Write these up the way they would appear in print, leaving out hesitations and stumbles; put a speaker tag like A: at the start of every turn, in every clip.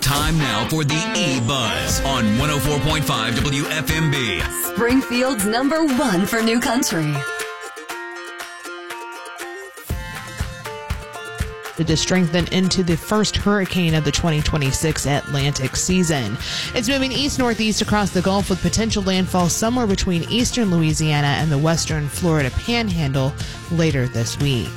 A: Time now for the E-Buzz on 104.5 WFMB.
B: Springfield's #1 for new country.
C: To strengthen into the first hurricane of the 2026 Atlantic season. It's moving east-northeast across the Gulf with potential landfall somewhere between eastern Louisiana and the western Florida panhandle later this week.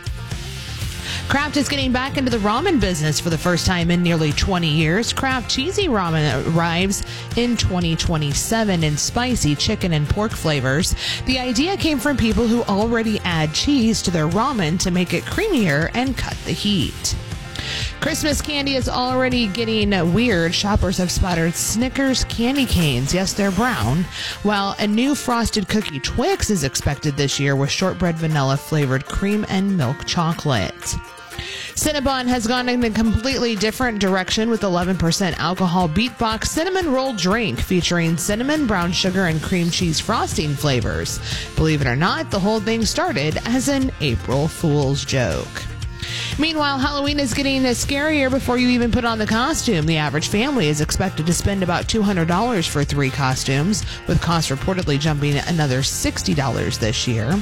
C: Kraft is getting back into the ramen business for the first time in nearly 20 years. Kraft Cheesy Ramen arrives in 2027 in spicy chicken and pork flavors. The idea came from people who already add cheese to their ramen to make it creamier and cut the heat. Christmas candy is already getting weird. Shoppers have spotted Snickers candy canes. Yes, they're brown. While a new frosted cookie Twix is expected this year with shortbread vanilla flavored cream and milk chocolate. Cinnabon has gone in a completely different direction with 11% alcohol beatbox cinnamon roll drink featuring cinnamon, brown sugar, and cream cheese frosting flavors. Believe it or not, the whole thing started as an April Fool's joke. Meanwhile, Halloween is getting scarier before you even put on the costume. The average family is expected to spend about $200 for 3 costumes, with costs reportedly jumping another $60 this year.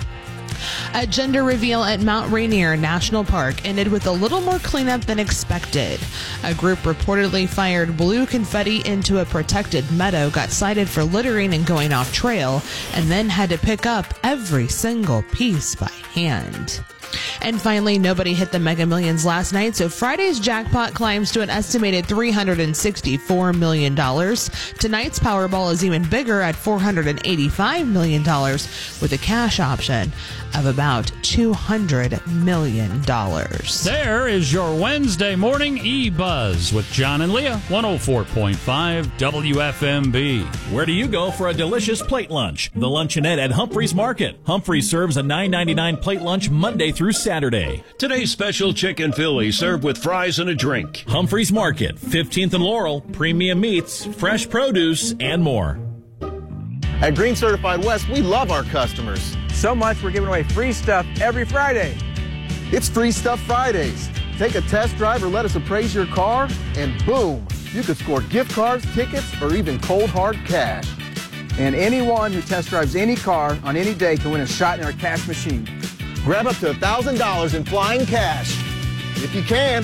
C: A gender reveal at Mount Rainier National Park ended with a little more cleanup than expected. A group reportedly fired blue confetti into a protected meadow, got cited for littering and going off trail, and then had to pick up every single piece by hand. And finally, nobody hit the Mega Millions last night, so Friday's jackpot climbs to an estimated $364 million. Tonight's Powerball is even bigger at $485 million, with a cash option of about $200 million.
D: There is your Wednesday morning E-Buzz with John and Leah, 104.5 WFMB.
E: Where do you go for a delicious plate lunch? The Luncheonette at Humphreys Market. Humphreys serves a $9.99 plate lunch Monday through Saturday.
F: Today's special chicken Philly served with fries and a drink.
E: Humphreys Market, 15th and Laurel, premium meats, fresh produce, and more.
G: At Green Certified West, we love our customers.
H: So much we're giving away free stuff every Friday.
G: It's Free Stuff Fridays. Take a test drive or let us appraise your car, and boom, you could score gift cards, tickets, or even cold hard cash.
H: And anyone who test drives any car on any day can win a shot in our cash machine.
G: Grab up to $1,000 in flying cash, if you can.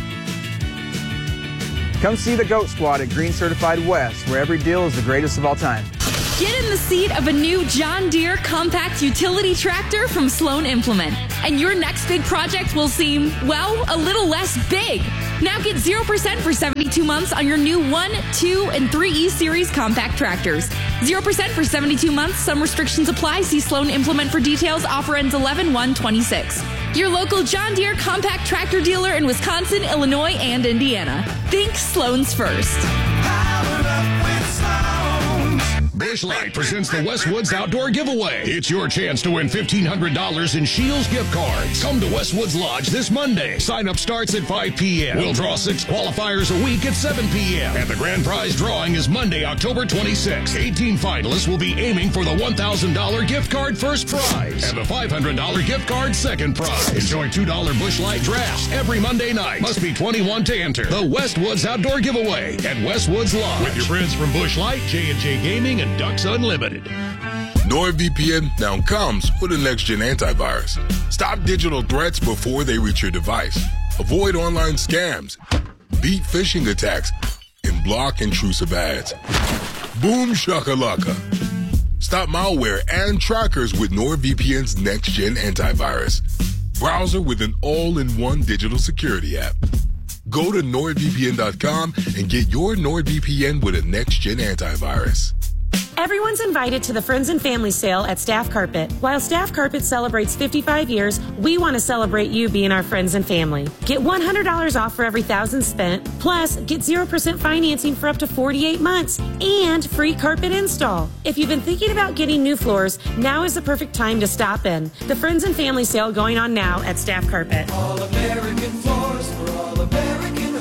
H: Come see the GOAT Squad at Green Certified West, where every deal is the greatest of all time.
I: Get in the seat of a new John Deere compact utility tractor from Sloan Implement, and your next big project will seem, well, a little less big. Now get 0% for 72 months on your new 1, 2, and 3E Series compact tractors. 0% for 72 months. Some restrictions apply. See Sloan Implement for details. Offer ends 11/1/26. Your local John Deere compact tractor dealer in Wisconsin, Illinois, and Indiana. Think Sloan's first.
J: Powered up with Sloan's. Busch Light presents the Westwoods Outdoor Giveaway. It's your chance to win $1,500 in Shields gift cards. Come to Westwoods Lodge this Monday. Sign up starts at 5 p.m. We'll draw 6 qualifiers a week at 7 p.m. And the grand prize drawing is Monday, October 26th. 18 finalists will be aiming for the $1,000 gift card first prize and the $500 gift card second prize. Enjoy $2 Busch Light drafts every Monday night. Must be 21 to enter. The Westwoods Outdoor Giveaway at Westwoods Lodge. With your friends from Busch Light, J&J Gaming, and Ducks Unlimited.
K: NordVPN now comes with a next-gen antivirus. Stop digital threats before they reach your device. Avoid online scams, beat phishing attacks, and block intrusive ads. Boom shakalaka. Stop malware and trackers with NordVPN's next-gen antivirus. Browser with an all-in-one digital security app. Go to NordVPN.com and get your NordVPN with a next-gen antivirus.
L: Everyone's invited to the Friends and Family Sale at Staff Carpet. While Staff Carpet celebrates 55 years, we want to celebrate you being our friends and family. Get $100 off for every $1,000 spent, plus get 0% financing for up to 48 months, and free carpet install. If you've been thinking about getting new floors, now is the perfect time to stop in. The Friends and Family Sale going on now at Staff Carpet.
J: All American floors for all American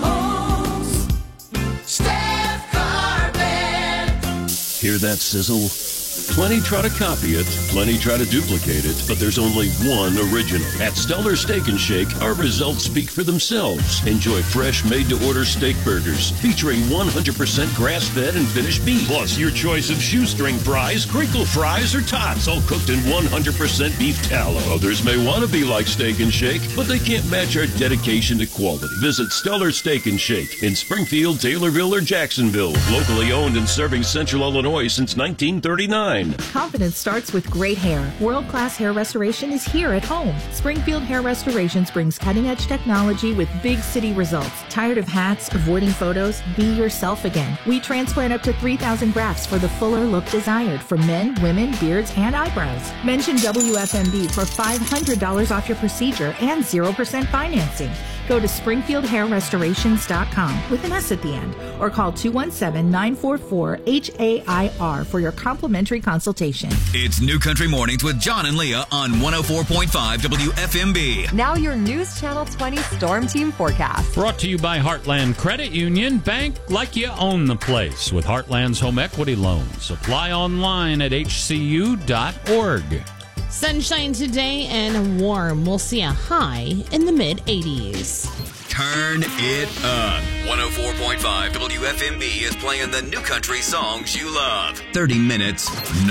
J: homes. Staff Carpet.
F: Hear that sizzle? Plenty try to copy it, plenty try to duplicate it, but there's only one original. At Stellar Steak and Shake, our results speak for themselves. Enjoy fresh, made-to-order steak burgers featuring 100% grass-fed and finished beef. Plus, your choice of shoestring fries, crinkle fries, or tots, all cooked in 100% beef tallow. Others may want to be like Steak and Shake, but they can't match our dedication to quality. Visit Stellar Steak and Shake in Springfield, Taylorville, or Jacksonville. Locally owned and serving Central Illinois since 1939.
M: Confidence starts with great hair. World-class hair restoration is here at home. Springfield Hair Restorations brings cutting-edge technology with big city results. Tired of hats, avoiding photos? Be yourself again. We transplant up to 3,000 grafts for the fuller look desired for men, women, beards, and eyebrows. Mention WFMB for $500 off your procedure and 0% financing. Go to SpringfieldHairRestorations.com with an S at the end, or call 217-944-HAIR for your complimentary consultation.
A: It's New Country Mornings with John and Leah on 104.5 WFMB.
B: Now your News Channel 20 Storm Team forecast.
D: Brought to you by Heartland Credit Union. Bank like you own the place with Heartland's home equity loans. Apply online at hcu.org.
C: Sunshine today and warm. We'll see a high in the mid-80s.
A: Turn it up. 104.5 WFMB is playing the New Country songs you love. 30 minutes